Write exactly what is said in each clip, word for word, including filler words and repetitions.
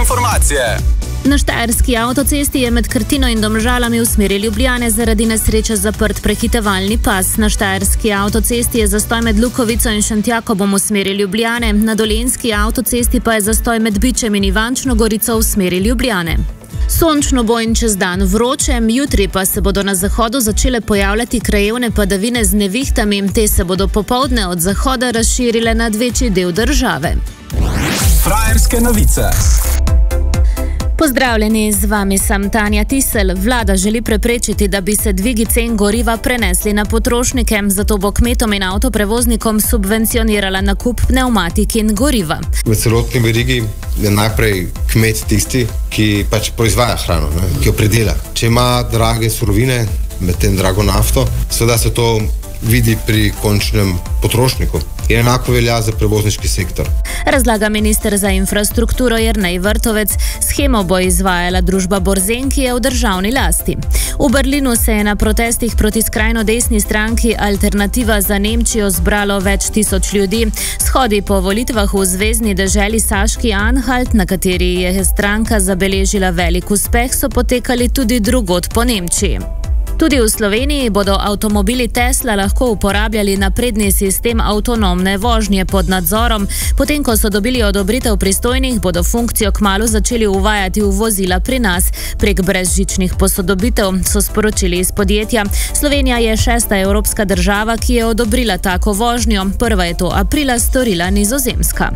informacije. Na štajerski avtocesti je med Krtino in Domžalami v smeri Ljubljane zaradi nesreče zaprt prehitevalni pas. Na štajerski avtocesti je zastoj med Lukovico in Šentjakobom v smeri Ljubljane, na dolenjski avtocesti pa je zastoj med Bičem in Ivančno Gorico v smeri Ljubljane. Sončno bo in čez dan vroče, jutri pa se bodo na zahodu začele pojavljati krajevne padavine z nevihtami, te se bodo popoldne od zahoda razširile nad večji del države. Frajerske novice. Pozdravljeni, z vami sem Tanja Tisel. Vlada želi preprečiti, da bi se dvigi cen goriva prenesli na potrošnike, zato bo kmetom in avtoprevoznikom subvencionirala nakup pnevmatik in goriva. V celotni verigi je najprej kmet tisti, ki pač proizvaja hrano, ne, ki jo predela. Če ima drage surovine, medtem drago nafto, seveda se to vidi pri končnem potrošniku. In enako velja za prevozniški sektor. Razlaga minister za infrastrukturo Jernej Vrtovec. Shemo bo izvajala družba Borzen, ki je v državni lasti. V Berlinu se je na protestih proti skrajno desni stranki Alternativa za Nemčijo zbralo več tisoč ljudi. Shodi po volitvah v zvezni deželi Saški Anhalt, na kateri je stranka zabeležila velik uspeh, so potekali tudi drugod po Nemčiji. Tudi v Sloveniji bodo avtomobili Tesla lahko uporabljali napredni sistem avtonomne vožnje pod nadzorom. Potem, ko so dobili odobritev pristojnih, bodo funkcijo kmalu začeli uvajati v vozila pri nas. Prek brezžičnih posodobitev, so sporočili iz podjetja. Slovenija je šesta evropska država, ki je odobrila tako vožnjo. Prva je to aprila storila Nizozemska.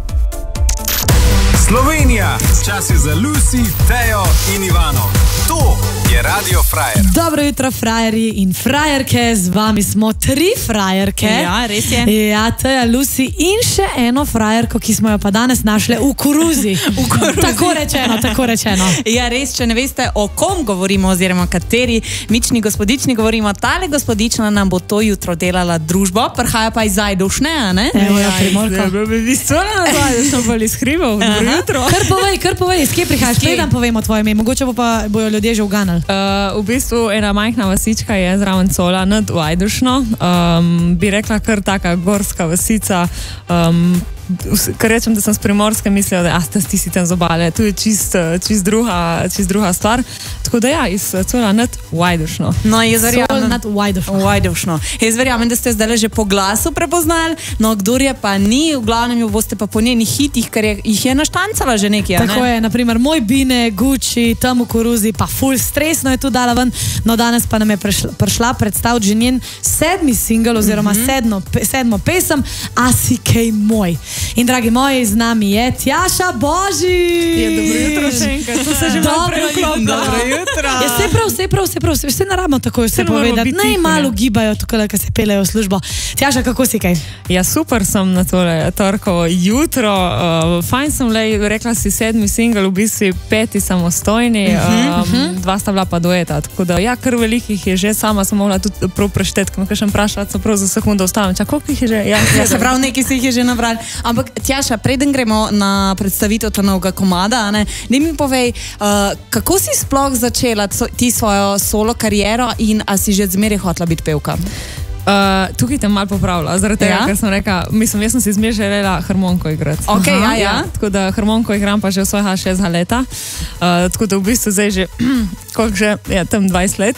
Slovenija, čas je za Lucy, Tejo in Ivano. To je Radio Frajer. Dobro jutro, frajerji in frajerke, z vami smo tri frajerke. Ja, res je. Ja, Teja, Lucy in še eno frajerko, ki smo jo pa danes našli v koruzi. V koruzi. Tako rečeno, tako rečeno. Ja, res, če ne veste, o kom govorimo oziroma kateri mični gospodični govorimo, tale gospodična nam bo to jutro delala družbo, prihaja pa iz Ajdušne, a ne? Evo, ja, Primorka. Bi stvarno nazaj, sem bolj iz hribov. Dobro jutro. Kar povej, kar povej, iz kje prihajaš? Gledam, povem o tvojem ime, mogoče bo pa bojo ljudje že uganali. Uh, v bistvu ena majhna vasička je zraven Cola nad Ajdušno. Um, bi rekla kar taka gorska vasica. Um, Ker rečem, da sem s Primorske mislila, da sta ti tam z obale. Tu je čist, čist, druga, čist druga stvar. Tako da ja, iz Cola nad Ajdušno. No, jaz verjamem, Sol nad Ajdušno. Ajdušno. Jaz verjamem, da ste zdaj že po glasu prepoznali, no kdor je pa ni, v glavnem jo boste pa po njenih hitih, ker je, jih je naštancala že nekaj, ne? Tako je, naprimer moj Bine, Gucci, tam v koruzi, pa ful stresno je tu dala ven, no danes pa nam je prišla, prišla predstaviti že njen sedmi singel oziroma mm -hmm. sedmo, pe, sedmo pesem, A si kaj moj. In dragi moji, z nami je Tjaša Božič. Ja, dobro jutro še enkrat. To se že malo preklopila. Dobro jutro. Ja, vse prav, vse prav, vse prav, vse ne rabimo tako vse povedati. Naj malo gibajo tukaj, ko se pelejo v službo. Tjaša, kako si kaj? Ja, super sem na tole torkovo jutro. Uh, fajn sem le, rekla si sedmi singel, v bistvu peti samostojni, uh -huh, uh -huh. um, dva sta bila pa dueta. Tako da, ja, kar velikih je že, sama sem mogla tudi prav prešteti, ko me kakšen vprašala, so prav za sekundo ostavim. Čak, koliko jih je že? Ja, ja, se prav, nekaj si jih je že nabrali. Ampak, Tjaša, preden gremo na predstavitev ta novega komada, ne, ne mi povej, uh, kako si sploh začela ti svojo solo kariero in a si že zmeraj hotela biti pevka? Uh, tukaj te malo popravila, zaradi tega, ja? ker sem rekla, mislim, jaz sem si zmeraj želela harmoniko igrati. Ok, Aha, ja, ja. ja. Tako da harmoniko igram pa že v svojega šestega leta. Uh, tako da v bistvu zdaj že, koliko že, ja, tam dvajset let.